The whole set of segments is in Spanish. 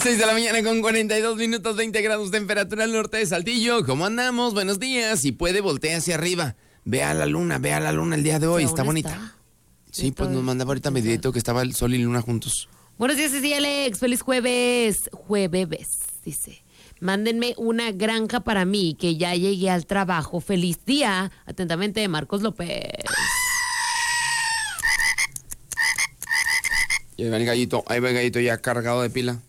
6 de la mañana con 42 minutos, 20 grados temperatura al norte de Saltillo. ¿Cómo andamos? Buenos días. Si puede, voltea hacia arriba. Vea la luna el día de hoy. Está bonita. Sí, pues nos mandaba ahorita medidito que estaba el sol y luna juntos. Buenos días, sí, Alex. Feliz jueves. Jueves, dice. Mándenme una granja para mí, que ya llegué al trabajo. Feliz día. Atentamente, Marcos López. Y ahí va el gallito ya cargado de pila.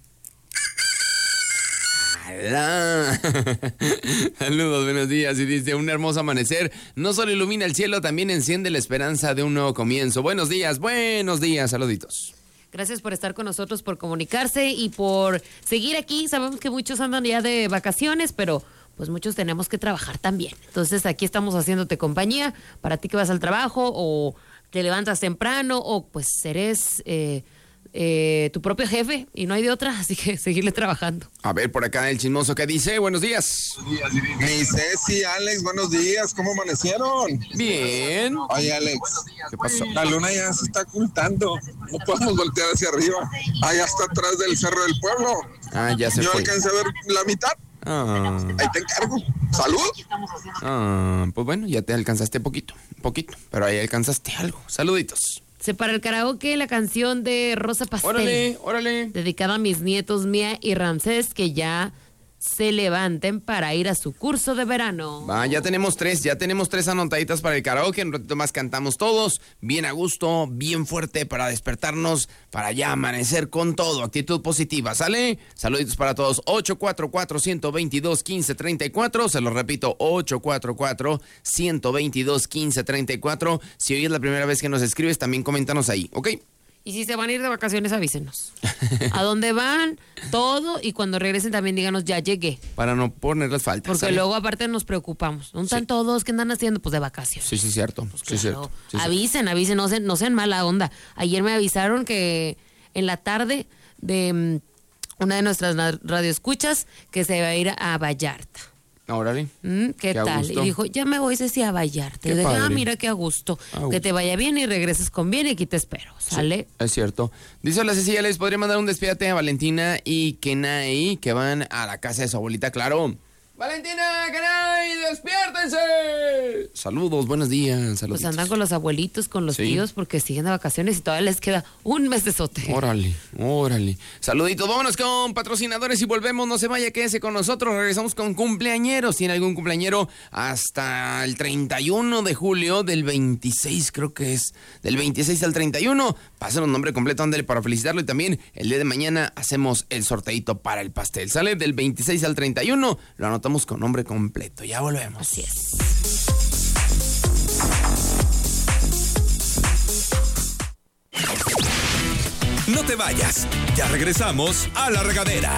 Saludos, buenos días. Y dice, un hermoso amanecer no solo ilumina el cielo, también enciende la esperanza de un nuevo comienzo. Buenos días, saluditos. Gracias por estar con nosotros, por comunicarse y por seguir aquí. Sabemos que muchos andan ya de vacaciones, pero pues muchos tenemos que trabajar también. Entonces aquí estamos haciéndote compañía para ti que vas al trabajo o te levantas temprano o pues eres tu propio jefe y no hay de otra, así que seguirle trabajando. A ver, por acá el chismoso que dice, buenos días. Mi Ceci, Alex, buenos días, ¿cómo amanecieron? Bien. Oye, Alex, ¿Qué pasó? la luna ya se está ocultando, no podemos voltear hacia arriba, allá está atrás del Cerro del Pueblo. Ah, ya se Yo fue. alcancé a ver la mitad. Ahí te encargo. ¡Salud! Pues bueno, ya te alcanzaste poquito, pero ahí alcanzaste algo. Saluditos. Para el karaoke, la canción de Rosa Pastel. Órale. Dedicada a mis nietos Mía y Ramsés, que ya se levanten para ir a su curso de verano. Va, ya tenemos tres anotaditas para el karaoke. Un ratito más cantamos todos, bien a gusto, bien fuerte para despertarnos, para ya amanecer con todo, actitud positiva, ¿sale? Saluditos para todos, 844-122-1534, se lo repito, 844-122-1534. Si hoy es la primera vez que nos escribes, también coméntanos ahí, ¿ok? Y si se van a ir de vacaciones, avísenos. ¿A dónde van? Todo. Y cuando regresen también díganos, ya llegué. Para no ponerles faltas. Porque ¿sale? luego aparte nos preocupamos. ¿Dónde están todos? ¿Qué andan haciendo? Pues de vacaciones. Sí, cierto. Pues Sí, claro. cierto. Sí, avisen, no sean mala onda. Ayer me avisaron que en la tarde de una de nuestras radioescuchas que se va a ir a Vallarta. Órale. ¿Qué tal? Y dijo, ya me voy, Ceci, a Vallarta. Y dije, mira qué a gusto. Que te vaya bien y regreses con bien y aquí te espero. ¿Sale? Sí, es cierto. Dice, hola Cecilia, les podría mandar un despídate a Valentina y Kenai, que van a la casa de su abuelita, claro. Valentina, Kenai, despiértense. Saludos, buenos días. Saludos. Pues andan con los abuelitos, con los tíos, porque siguen de vacaciones y todavía les queda un mes de sote. Órale. Saluditos, vámonos con patrocinadores y volvemos. No se vaya, quédese con nosotros. Regresamos con cumpleañeros. ¿Tiene algún cumpleañero? Hasta el 31 de julio, del 26 creo que es. Del 26 al 31. Pasen un nombre completo, ándale para felicitarlo. Y también el día de mañana hacemos el sorteito para el pastel. ¿Sale? Del 26 al 31. Lo anotamos con nombre completo. Ya volvemos. Así es. No te vayas. Ya regresamos a La Regadera.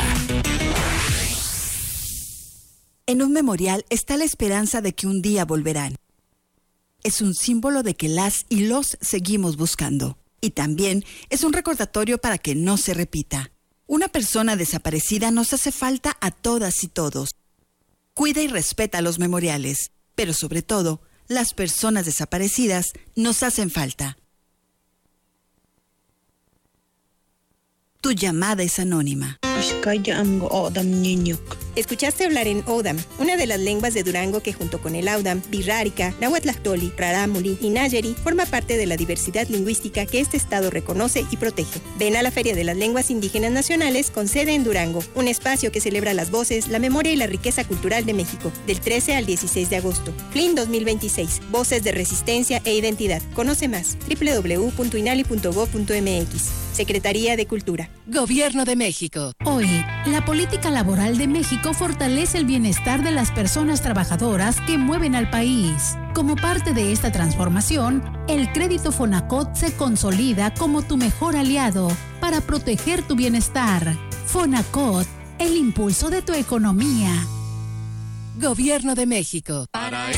En un memorial está la esperanza de que un día volverán. Es un símbolo de que las y los seguimos buscando. Y también es un recordatorio para que no se repita. Una persona desaparecida nos hace falta a todas y todos. Cuida y respeta los memoriales, pero sobre todo, las personas desaparecidas nos hacen falta. Tu llamada es anónima. Escuchaste hablar en Odam, una de las lenguas de Durango que junto con el Audam, Birrárica, Nahuatlactoli, Rarámuri y Nayeri forma parte de la diversidad lingüística que este estado reconoce y protege. Ven a la Feria de las Lenguas Indígenas Nacionales con sede en Durango, un espacio que celebra las voces, la memoria y la riqueza cultural de México, del 13 al 16 de agosto. FLIN 2026, Voces de Resistencia e Identidad. Conoce más, www.inali.gov.mx. Secretaría de Cultura. Gobierno de México. Hoy, la política laboral de México fortalece el bienestar de las personas trabajadoras que mueven al país. Como parte de esta transformación, el crédito Fonacot se consolida como tu mejor aliado para proteger tu bienestar. Fonacot, el impulso de tu economía. Gobierno de México.